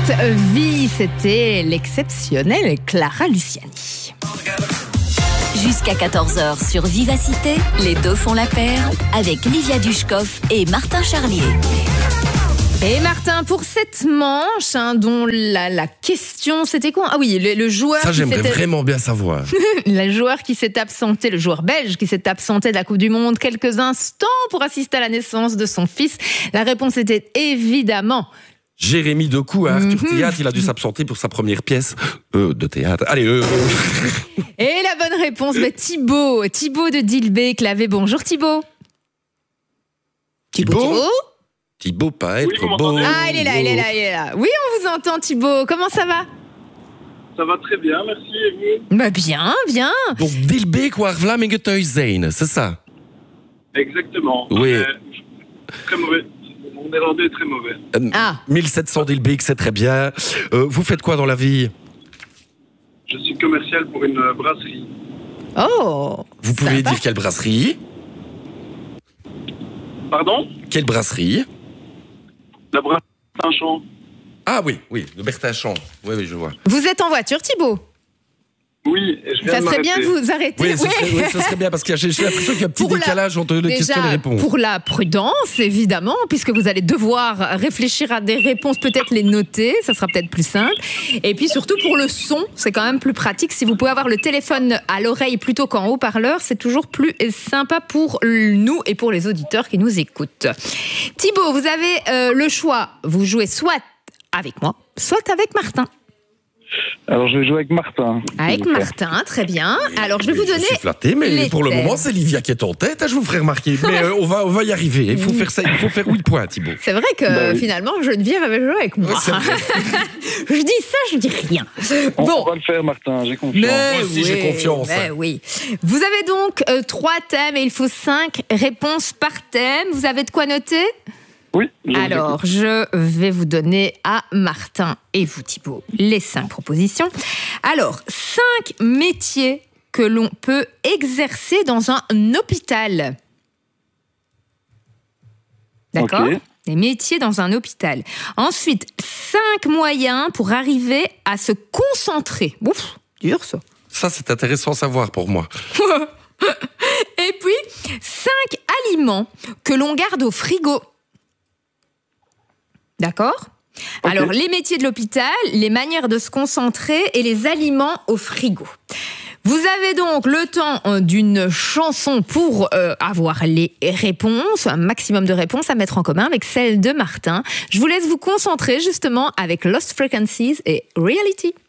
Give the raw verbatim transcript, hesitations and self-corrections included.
vie, c'était l'exceptionnelle Clara Luciani. Jusqu'à quatorze heures sur Vivacité, les deux font la paire avec Livia Dushkov et Martin Charlier. Et Martin, pour cette manche, hein, dont la, la question, c'était quoi ? Ah oui, le, le joueur... Ça, j'aimerais s'était... vraiment bien savoir. Le joueur qui s'est absenté, le joueur belge qui s'est absenté de la Coupe du Monde quelques instants pour assister à la naissance de son fils. La réponse était évidemment... Jérémy Decou, à Arthur Mm-hmm. Théâtre, il a dû s'absenter pour sa première pièce euh, de théâtre. Allez, euh... Et la bonne réponse, bah, Thibaut. Thibaut de Dilbeek-Clavé. Bonjour Thibaut. Thibaut Thibaut Thibaut, pas être Oui, beau. Ah, il est là, il est là, il est là. Oui, on vous entend Thibaut. Comment ça va ? Ça va très bien, merci. Et vous ? Bah bien, bien. Donc, Dilbeek, Warvlam et Getuizen, c'est ça ? Exactement. Oui. Euh, très mauvais. Mon néerlandais est très mauvais. Euh, Ah. mille sept cents Dilbeek, c'est très bien. Euh, vous faites quoi dans la vie ? Je suis commercial pour une brasserie. Oh. Vous pouvez sympa. dire quelle brasserie ? Pardon ? Quelle brasserie ? La brasserie Saint-Champ. Ah oui, oui, de Bertin-Champ. Oui, oui, je vois. Vous êtes en voiture Thibaut ? Oui, et je viens Ça de serait bien m'arrêter. de vous arrêter. Oui, ce Ouais. serait, oui, ce serait bien, parce que j'ai j'ai l'impression qu'il y a un petit Pour la- décalage entre les questions et les Déjà, réponses. pour la prudence, évidemment, puisque vous allez devoir réfléchir à des réponses, peut-être les noter, ça sera peut-être plus simple. Et puis surtout pour le son, c'est quand même plus pratique. Si vous pouvez avoir le téléphone à l'oreille plutôt qu'en haut-parleur, c'est toujours plus sympa pour nous et pour les auditeurs qui nous écoutent. Thibaut, vous avez euh, le choix. Vous jouez soit avec moi, soit avec Martin. Alors, je vais jouer avec Martin. Avec Martin, très bien. Alors, je vais vous Je donner... suis flatté, mais les pour le thèmes. moment, c'est Livia qui est en tête. Je vous ferai remarquer. Mais euh, on, va, on va y arriver. Il faut faire ça. Il faut faire huit points, Thibaut. C'est vrai que Bah oui. finalement, Geneviève avait joué avec moi. Ouais, c'est vrai. Je dis ça, je dis rien. On, Bon. on va le faire, Martin, j'ai confiance. Mais Moi aussi, j'ai confiance. mais oui. Vous avez donc euh, trois thèmes et il faut cinq réponses par thème. Vous avez de quoi noter ? Oui, je vous Alors, je vais vous donner à Martin et vous, Thibaut, les cinq propositions. Alors, cinq métiers que l'on peut exercer dans un hôpital. D'accord ? Ok. Des métiers dans un hôpital. Ensuite, cinq moyens pour arriver à se concentrer. Ouf, dur ça. Ça, c'est intéressant à savoir pour moi. Et puis, cinq aliments que l'on garde au frigo. D'accord ? Ok. Alors, les métiers de l'hôpital, les manières de se concentrer et les aliments au frigo. Vous avez donc le temps euh, d'une chanson pour euh, avoir les réponses, un maximum de réponses à mettre en commun avec celle de Martin. Je vous laisse vous concentrer justement avec Lost Frequencies et Reality.